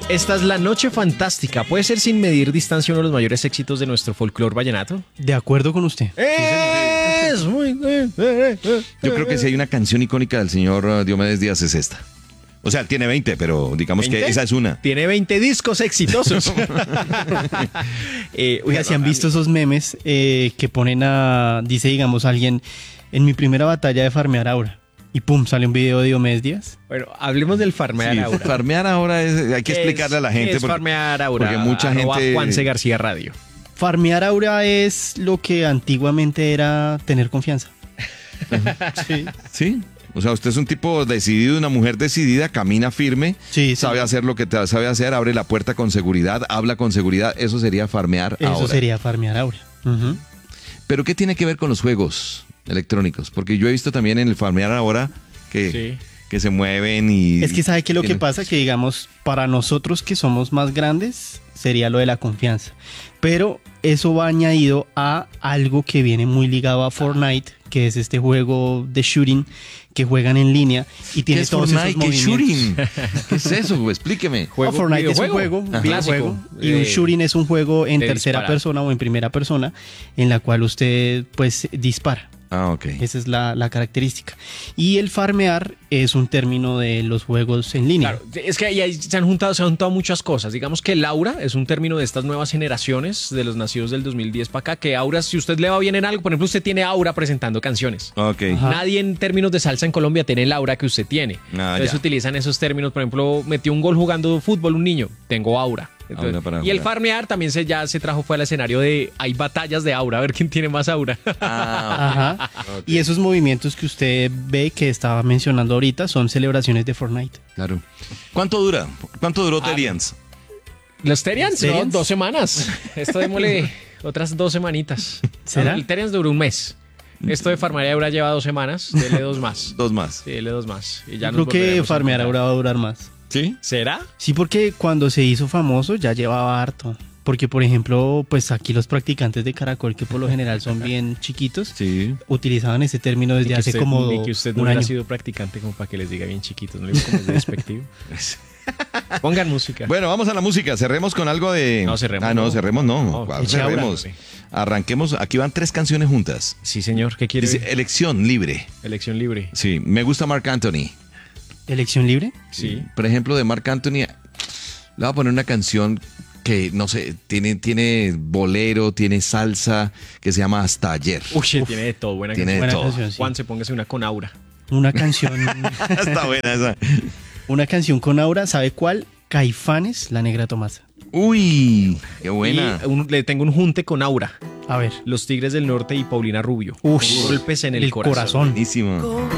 Esta es La Noche Fantástica. ¿Puede ser sin medir distancia uno de los mayores éxitos de nuestro folclore vallenato? De acuerdo con usted. Es muy... Yo creo que si hay una canción icónica del señor Diomedes Díaz es esta. O sea, tiene 20, pero digamos que esa es una. Tiene 20 discos exitosos. Oiga, si han visto esos memes que ponen dice, digamos, alguien, en mi primera batalla de farmear Aura. Y pum, sale un video de Diomedes Díaz. Bueno, hablemos del farmear Aura. Farmear Aura hay que explicarle a la gente. ¿Qué es farmear Aura? Porque mucha gente... Juan C. García Radio. Farmear Aura es lo que antiguamente era tener confianza. Sí. Sí. O sea, usted es un tipo decidido, una mujer decidida, camina firme, sabe hacer lo que sabe hacer, abre la puerta con seguridad, habla con seguridad. Eso sería farmear Aura. Eso sería farmear Aura. Uh-huh. Pero ¿qué tiene que ver con los juegos electrónicos? Porque yo he visto también en el farmear Aura que se mueven y... Es que ¿sabe qué es lo que pasa? Que digamos, para nosotros que somos más grandes, sería lo de la confianza. Pero eso va añadido a algo que viene muy ligado a Fortnite, que es este juego de shooting que juegan en línea y tiene ¿Qué es todos Fortnite? esos ¿Qué movimientos. shooting? ¿Qué es eso? Explíqueme. Fortnite es un juego, videojuego, y un shooting es un juego en tercera persona o en primera persona en la cual usted pues dispara. Ah, ok. Esa es la característica. Y el farmear es un término de los juegos en línea. Claro, es que ahí se han juntado muchas cosas. Digamos que el aura es un término de estas nuevas generaciones, de los nacidos del 2010 para acá, que aura, si usted le va bien en algo, por ejemplo, usted tiene aura presentando canciones. Ok. Ajá. Nadie en términos de salsa en Colombia tiene el aura que usted tiene. Entonces utilizan esos términos. Por ejemplo, metió un gol jugando fútbol un niño, tengo aura. Entonces, y el farmear también ya se trajo fue al escenario de hay batallas de aura, a ver quién tiene más aura. Ajá. Okay. Y esos movimientos que usted ve que estaba mencionando ahorita son celebraciones de Fortnite. Claro. ¿Cuánto dura? ¿Cuánto duró Terians? Los Terians, ¿no? 2 semanas. Esto démosle otras 2 semanitas. ¿Será? El Terians duró un mes. Esto de farmear Aura lleva 2 semanas. Dele 2 más. 2 más. Sí, dele 2 más. Y ya creo que farmear Aura va a durar más. ¿Sí? ¿Será? Sí, porque cuando se hizo famoso ya llevaba harto. Porque, por ejemplo, pues aquí los practicantes de Caracol, que por lo general son bien chiquitos, utilizaban ese término desde hace como y que usted no un hubiera año. sido practicante como para que les diga bien chiquitos. No le digo como es despectivo. Pongan música. Bueno, vamos a la música. Cerremos con algo de... No, cerremos. Cerremos no. No, cerremos. Arranquemos. Aquí van 3 canciones juntas. Sí, señor. ¿Qué quiere? Dice Elección Libre. Elección Libre. Sí, me gusta Marc Anthony. ¿Elección libre? Sí. Por ejemplo, de Marc Anthony, le voy a poner una canción que, no sé, tiene bolero, tiene salsa, que se llama Hasta Ayer. Uy, tiene de todo. Buena tiene canción. de todo. Canción, sí. Juan, se póngase una con aura. Una canción. Está buena esa. Una canción con aura, ¿sabe cuál? Caifanes, La Negra Tomasa. Uy, qué buena. Y le tengo un junte con aura. A ver. Los Tigres del Norte y Paulina Rubio. Uy, Golpes en el corazón. Buenísimo.